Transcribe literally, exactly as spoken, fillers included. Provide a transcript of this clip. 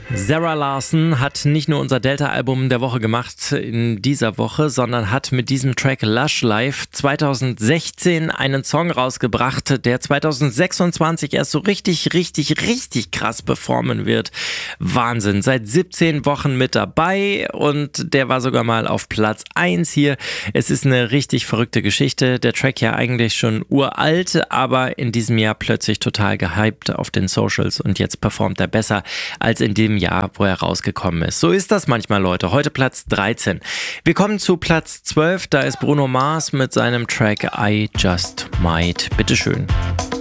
Sarah Larson hat nicht nur unser Delta-Album der Woche gemacht in dieser Woche, sondern hat mit diesem Track Lush Life zwanzig sechzehn einen Song rausgebracht, der zwanzig sechsundzwanzig erst so richtig, richtig, richtig krass performen wird. Wahnsinn, seit siebzehn Wochen mit dabei und der war sogar mal auf Platz eins hier. Es ist eine richtig verrückte Geschichte. Der Track ja eigentlich schon uralt, aber in diesem Jahr plötzlich total gehypt auf den Socials und jetzt performt er besser als in dem Jahr, wo er rausgekommen ist. So ist das manchmal, Leute. Heute Platz dreizehn. Wir kommen zu Platz zwölf. Da ist Bruno Mars mit seinem Track I Just Might. Bitteschön.